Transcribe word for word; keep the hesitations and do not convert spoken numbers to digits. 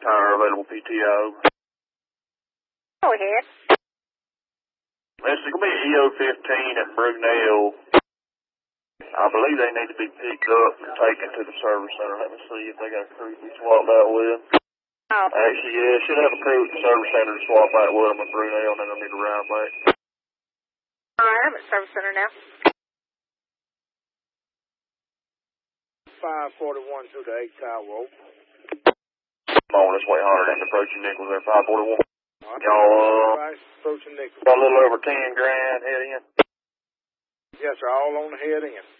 tire available P T O. Go ahead. This is going to be E O fifteen at Brunel. I believe they need to be picked up and taken to the service center. Let me see if they got a crew to be swapped out with. Oh. Actually, yeah, should have a crew at the service center to swap out with them at Brunel, and then they'll need to ride back. All right, I'm at service center now. five forty-one to the eight tower. Come on, this way, Hunter, and approaching Nichols there, five forty-one. Right. Y'all, uh, approaching Nichols. got a little over ten grand head in. Yes, sir, all on the head end.